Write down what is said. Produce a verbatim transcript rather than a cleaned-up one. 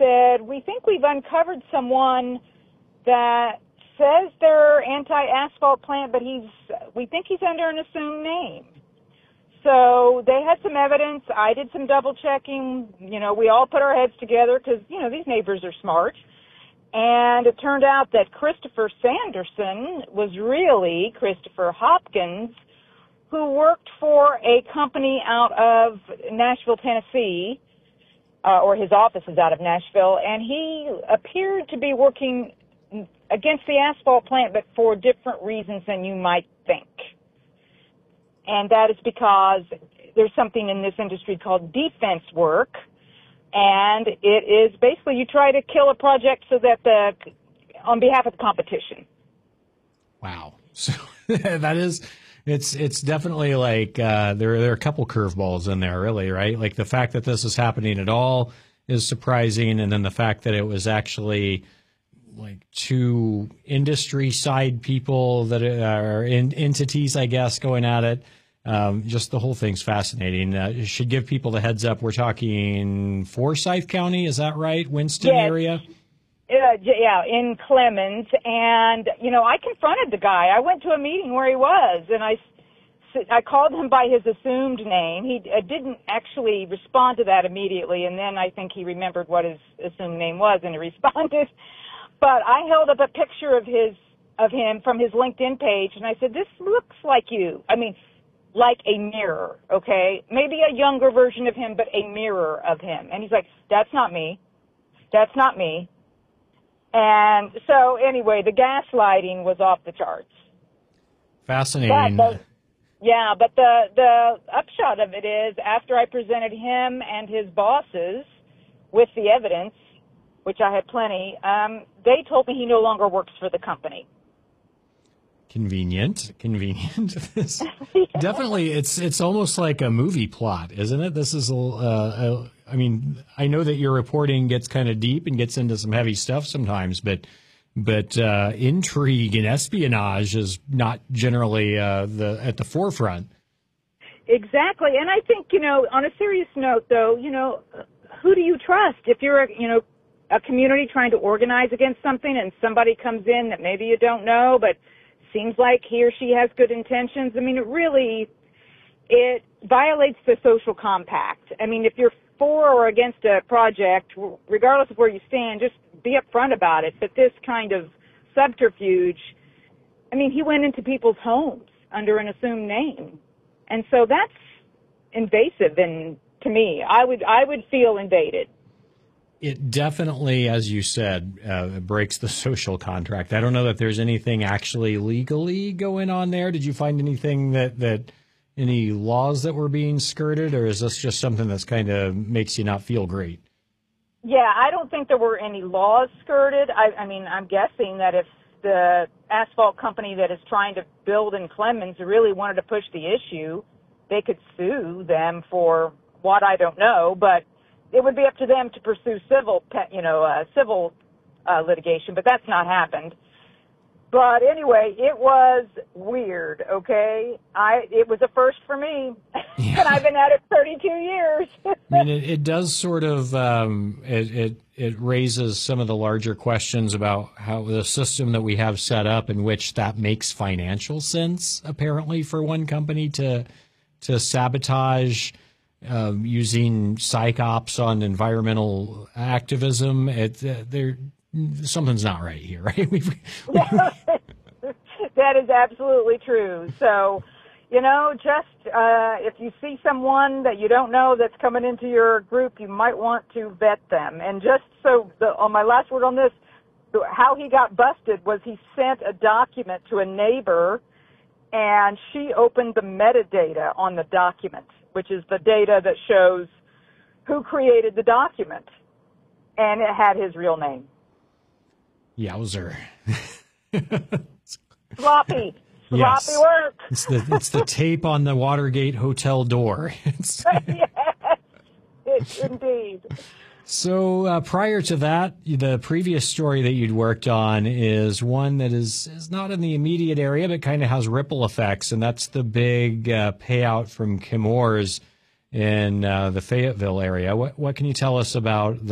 said, we think we've uncovered someone that says they're anti-asphalt plant, but he's, we think he's under an assumed name. So they had some evidence. I did some double checking. You know, we all put our heads together because, you know, these neighbors are smart. And it turned out that Christopher Sanderson was really Christopher Hopkins, who worked for a company out of Nashville, Tennessee, uh, or his office is out of Nashville, and he appeared to be working against the asphalt plant, but for different reasons than you might think. And that is because there's something in this industry called defense work, and it is basically you try to kill a project so that the, on behalf of the competition. Wow. So that is, it's, it's definitely like, uh, there, there are a couple curveballs in there, really, right? Like the fact that this is happening at all is surprising. And then the fact that it was actually like two industry side people that are in, entities, I guess, going at it. Um, just the whole thing's fascinating. Uh, you should give people the heads up. We're talking Forsyth County. Is that right? Winston yes. area? Uh, yeah, in Clemens. And, you know, I confronted the guy. I went to a meeting where he was, and I, I called him by his assumed name. He uh, didn't actually respond to that immediately, and then I think he remembered what his assumed name was, and he responded. But I held up a picture of his of him from his LinkedIn page, and I said, this looks like you. I mean, like a mirror, okay? Maybe a younger version of him, but a mirror of him. And he's like, that's not me. That's not me. And so, anyway, the gaslighting was off the charts. Fascinating. But the, yeah, but the, the upshot of it is, after I presented him and his bosses with the evidence, which I had plenty, um, they told me he no longer works for the company. Convenient, convenient. yeah. Definitely, it's it's almost like a movie plot, isn't it? This is, uh, a, I mean, I know that your reporting gets kind of deep and gets into some heavy stuff sometimes, but but uh, intrigue and espionage is not generally uh, the at the forefront. Exactly, and I think, you know, on a serious note, though, you know, who do you trust if you're a, you know, a community trying to organize against something and somebody comes in that maybe you don't know, but seems like he or she has good intentions? I mean, it really, it violates the social compact. I mean, if you're for or against a project, regardless of where you stand, just be upfront about it. But this kind of subterfuge, I mean, he went into people's homes under an assumed name. And so that's invasive, and to me, I would I would feel invaded. It definitely, as you said, uh, breaks the social contract. I don't know that there's anything actually legally going on there. Did you find anything that, that any laws that were being skirted, or is this just something that's kind of makes you not feel great? Yeah, I don't think there were any laws skirted. I, I mean, I'm guessing that if the asphalt company that is trying to build in Clemens really wanted to push the issue, they could sue them for what, I don't know, but it would be up to them to pursue civil, you know, uh, civil uh, litigation, but that's not happened. But anyway, it was weird, okay? I It was a first for me, yeah. And I've been at it thirty-two years. I mean, it, it does sort of, um, it, it, it raises some of the larger questions about how the system that we have set up in which that makes financial sense, apparently, for one company to to sabotage Um, using psych ops on environmental activism. It, uh, there, something's not right here, right? We've, that is absolutely true. So, you know, just uh, if you see someone that you don't know that's coming into your group, you might want to vet them. And just so, the, on my last word on this, how he got busted was he sent a document to a neighbor, and she opened the metadata on the document, which is the data that shows who created the document, and it had his real name. Yowzer. Sloppy. Sloppy yes. work. It's the, it's the tape on the Watergate hotel door. It's yes, it's indeed. So uh, prior to that, the previous story that you'd worked on is one that is, is not in the immediate area, but kind of has ripple effects, and that's the big uh, payout from Chemours in uh, the Fayetteville area. What, what can you tell us about